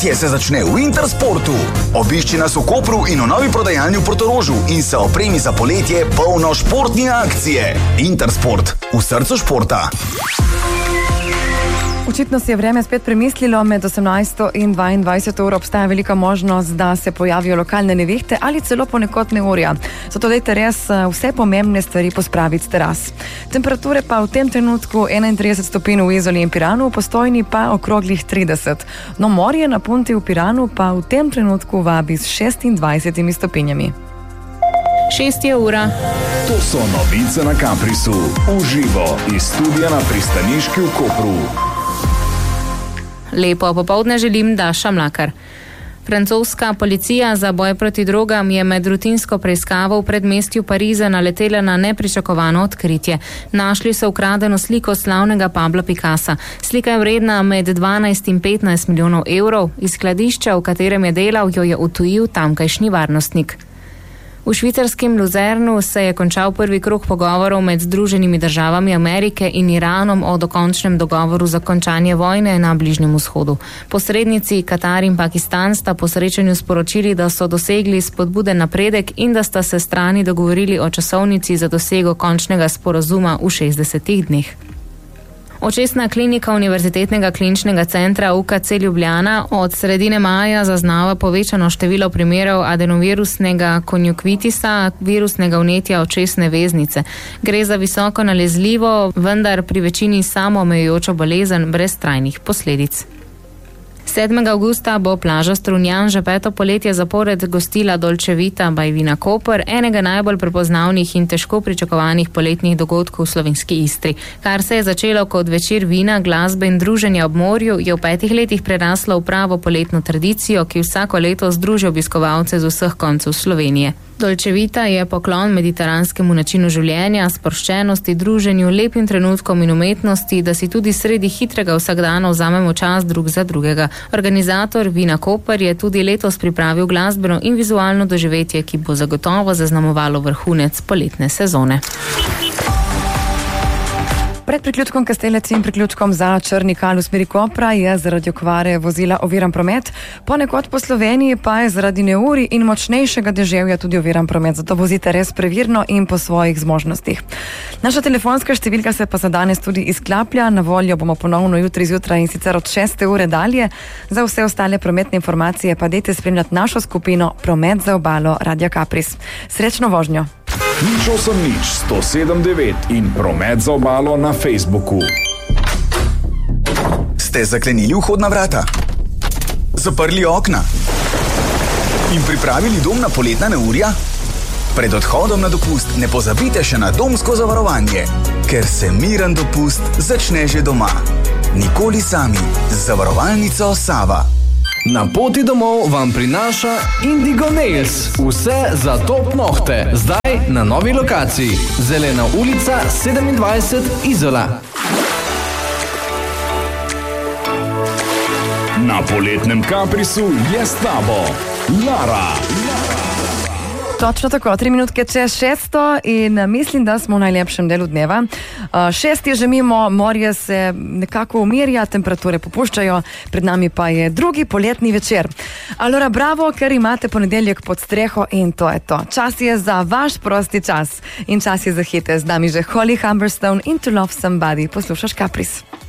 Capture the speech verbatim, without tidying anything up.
poletje se začne v Intersportu. Obišči nas v Kopru in v novi prodajalni v Portorožu in se opremi za poletje polno športne akcije. Intersport, v srcu športa. Očitno si je vreme spet premislilo, med osemnajsto in dvaindvajseto uro obstaja velika možnost, da se pojavijo lokalne nevihte ali celo ponekod neurja. Zato dajte res vse pomembne stvari pospraviti s teras. Temperature pa v tem trenutku enaintrideset stopinj v Izoli in Piranu, v Postojni pa okroglih trideset. No, morje na Punti v Piranu pa v tem trenutku vabi s šestindvajsetimi stopinjami. Šest je ura. To so novice na Caprisu. Uživo iz studia na Pristaniški v Kopru. Lepo popoldne želim, Daša Mlakar. Francoska policija za boj proti drogam je med rutinsko preiskavo v predmestju Pariza naletela na nepričakovano odkritje. Našli so ukradeno sliko slavnega Pabla Picassa. Slika je vredna med dvanajst in petnajst milijonov evrov. Iz skladišča, v katerem je delal, jo je odtujil tamkajšnji varnostnik. V švicarskem Luzernu se je končal prvi krog pogovorov med Združenimi državami Amerike in Iranom o dokončnem dogovoru za končanje vojne na Bližnjem vzhodu. Posrednici Katar in Pakistan sta po srečanju sporočili, da so dosegli spodbuden napredek in da sta se strani dogovorili o časovnici za dosego končnega sporazuma v šestdesetih dneh. Očesna klinika Univerzitetnega kliničnega centra U K C Ljubljana od sredine maja zaznava povečano število primerov adenovirusnega konjunktivitisa, virusnega vnetja očesne veznice. Gre za visoko nalezljivo, vendar pri večini samoomejujočo bolezen brez trajnih posledic. sedmega avgusta bo plaža Strunjan že peto poletje zapored gostila Dolce Vita by Vina Koper, enega najbolj prepoznavnih in težko pričakovanih poletnih dogodkov v slovenski Istri. Kar se je začelo kot večer vina, glasbe in druženja ob morju, je v petih letih preraslo v pravo poletno tradicijo, ki vsako leto združi obiskovalce z vseh koncev Slovenije. Dolce Vita je poklon mediteranskemu načinu življenja, sproščenosti, druženju, lepim trenutkom in umetnosti, da si tudi sredi hitrega vsakdana vzamemo čas drug za drugega. Organizator Vina Koper je tudi letos pripravil glasbeno in vizualno doživetje, ki bo zagotovo zaznamovalo vrhunec poletne sezone. Pred priključkom Kastelec in priključkom za Črni Kal v smeri Kopra je zaradi okvare vozila oviran promet, ponekod po Sloveniji pa je zaradi neurij in močnejšega deževja tudi oviran promet, zato vozite res previrno in po svojih zmožnostih. Naša telefonska številka se pa za danes tudi izklaplja, na voljo bomo ponovno jutri zjutraj in sicer od šeste ure dalje. Za vse ostale prometne informacije pa dajte spremljati našo skupino Promet za obalo Radia Capris. Srečno vožnjo! Nič osem nič sto sedem devet in Promet za obalo na Facebooku. Ste zaklenili vhodna vrata? Zaprli okna? In pripravili dom na poletna neurja? Pred odhodom na dopust ne pozabite še na domsko zavarovanje, ker se miren dopust začne že doma. Nikoli sami z zavarovalnico Sava. Na poti domov vam prinaša Indigo Nails. Vse za top nohte. Zdaj na novi lokaciji. Zelena ulica sedemindvajset Izola. Na poletnem Caprisu je s tabo Lara. Točno tako, tri minutke čez šesto in mislim, da smo v najlepšem delu dneva. Šest je že mimo, morje se nekako umirja, temperature popuščajo, pred nami pa je drugi poletni večer. Alora, bravo, ker imate ponedeljek pod streho in to je to. Čas je za vaš prosti čas in čas je za hite. Z nami že Holly Humberstone in To Love Somebody. Poslušaš Capris.